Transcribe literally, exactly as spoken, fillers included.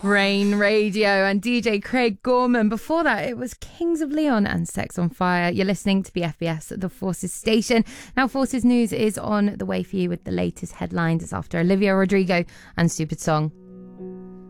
Rain Radio and D J Craig Gorman. Before that, it was Kings of Leon and Sex on Fire. You're listening to B F B S, the Forces station. Now, Forces News is on the way for you with the latest headlines. It's after Olivia Rodrigo and Stupid Song.